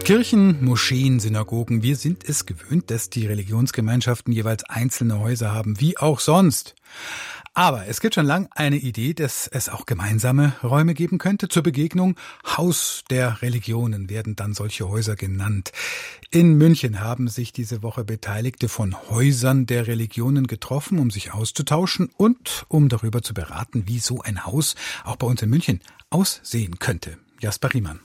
Kirchen, Moscheen, Synagogen, wir sind es gewöhnt, dass die Religionsgemeinschaften jeweils einzelne Häuser haben, wie auch sonst. Aber es gibt schon lange eine Idee, dass es auch gemeinsame Räume geben könnte zur Begegnung. Haus der Religionen werden dann solche Häuser genannt. In München haben sich diese Woche Beteiligte von Häusern der Religionen getroffen, um sich auszutauschen und um darüber zu beraten, wie so ein Haus auch bei uns in München aussehen könnte. Jasper Riemann.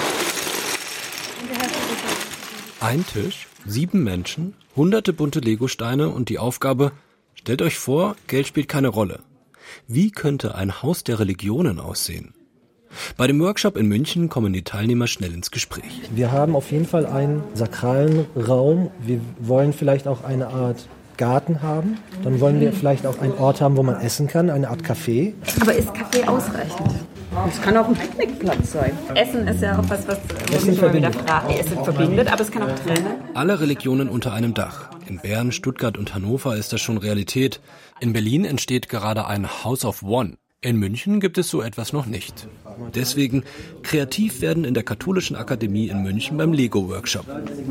Ein Tisch, 7 Menschen, hunderte bunte Legosteine und die Aufgabe: Stellt euch vor, Geld spielt keine Rolle. Wie könnte ein Haus der Religionen aussehen? Bei dem Workshop in München kommen die Teilnehmer schnell ins Gespräch. Wir haben auf jeden Fall einen sakralen Raum. Wir wollen vielleicht auch eine Art Garten haben. Dann wollen wir vielleicht auch einen Ort haben, wo man essen kann, eine Art Café. Aber ist Café ausreichend? Es kann auch ein Picknickplatz sein. Essen ist ja auch was mich immer wieder fragt. Essen verbindet, aber es kann auch trennen. Alle Religionen unter einem Dach. In Bern, Stuttgart und Hannover ist das schon Realität. In Berlin entsteht gerade ein House of One. In München gibt es so etwas noch nicht. Deswegen kreativ werden in der Katholischen Akademie in München beim Lego-Workshop.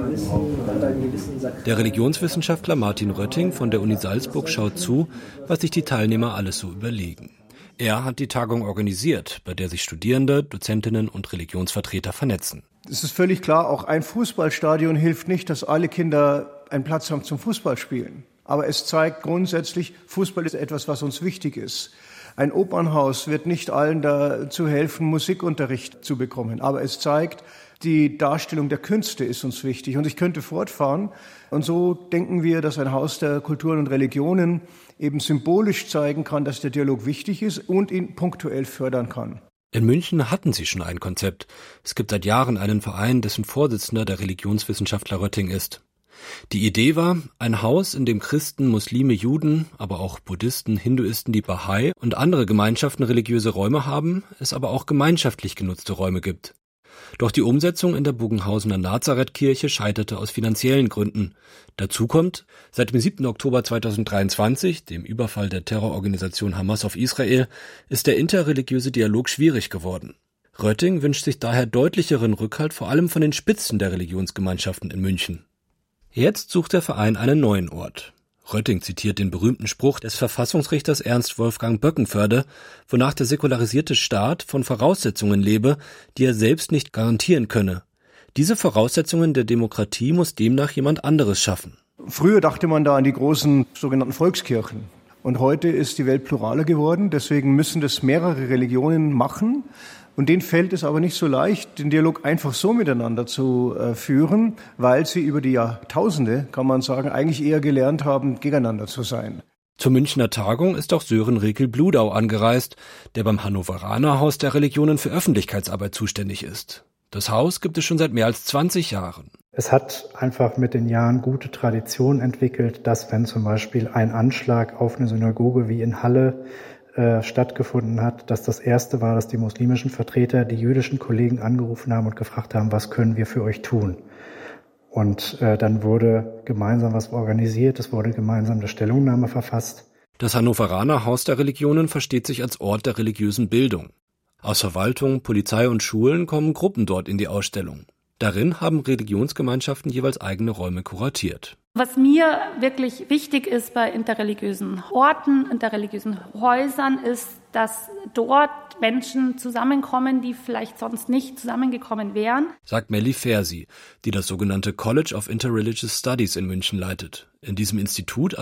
Der Religionswissenschaftler Martin Rötting von der Uni Salzburg schaut zu, was sich die Teilnehmer alles so überlegen. Er hat die Tagung organisiert, bei der sich Studierende, Dozentinnen und Religionsvertreter vernetzen. Es ist völlig klar, auch ein Fußballstadion hilft nicht, dass alle Kinder einen Platz haben zum Fußballspielen. Aber es zeigt grundsätzlich, Fußball ist etwas, was uns wichtig ist. Ein Opernhaus wird nicht allen dazu helfen, Musikunterricht zu bekommen. Aber es zeigt, die Darstellung der Künste ist uns wichtig. Und ich könnte fortfahren. Und so denken wir, dass ein Haus der Kulturen und Religionen eben symbolisch zeigen kann, dass der Dialog wichtig ist und ihn punktuell fördern kann. In München hatten sie schon ein Konzept. Es gibt seit Jahren einen Verein, dessen Vorsitzender der Religionswissenschaftler Rötting ist. Die Idee war, ein Haus, in dem Christen, Muslime, Juden, aber auch Buddhisten, Hinduisten, die Bahai und andere Gemeinschaften religiöse Räume haben, es aber auch gemeinschaftlich genutzte Räume gibt. Doch die Umsetzung in der Bogenhausener Nazarethkirche scheiterte aus finanziellen Gründen. Dazu kommt, seit dem 7. Oktober 2023, dem Überfall der Terrororganisation Hamas auf Israel, ist der interreligiöse Dialog schwierig geworden. Rötting wünscht sich daher deutlicheren Rückhalt vor allem von den Spitzen der Religionsgemeinschaften in München. Jetzt sucht der Verein einen neuen Ort. Rötting zitiert den berühmten Spruch des Verfassungsrichters Ernst Wolfgang Böckenförde, wonach der säkularisierte Staat von Voraussetzungen lebe, die er selbst nicht garantieren könne. Diese Voraussetzungen der Demokratie muss demnach jemand anderes schaffen. Früher dachte man da an die großen sogenannten Volkskirchen. Und heute ist die Welt pluraler geworden. Deswegen müssen das mehrere Religionen machen. Und denen fällt es aber nicht so leicht, den Dialog einfach so miteinander zu führen, weil sie über die Jahrtausende, kann man sagen, eigentlich eher gelernt haben, gegeneinander zu sein. Zur Münchner Tagung ist auch Sören Rekel-Bludau angereist, der beim Hannoveraner Haus der Religionen für Öffentlichkeitsarbeit zuständig ist. Das Haus gibt es schon seit mehr als 20 Jahren. Es hat einfach mit den Jahren gute Tradition entwickelt, dass wenn zum Beispiel ein Anschlag auf eine Synagoge wie in Halle stattgefunden hat, dass das erste war, dass die muslimischen Vertreter die jüdischen Kollegen angerufen haben und gefragt haben, was können wir für euch tun? Und dann wurde gemeinsam was organisiert, es wurde gemeinsam eine Stellungnahme verfasst. Das Hannoveraner Haus der Religionen versteht sich als Ort der religiösen Bildung. Aus Verwaltung, Polizei und Schulen kommen Gruppen dort in die Ausstellung. Darin haben Religionsgemeinschaften jeweils eigene Räume kuratiert. Was mir wirklich wichtig ist bei interreligiösen Orten, interreligiösen Häusern, ist, dass dort Menschen zusammenkommen, die vielleicht sonst nicht zusammengekommen wären. Sagt Melli Fersi, die das sogenannte College of Interreligious Studies in München leitet. In diesem Institut